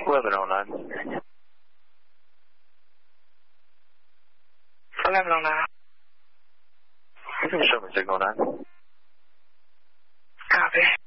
1109. 1109. You can show me signal 9. Copy.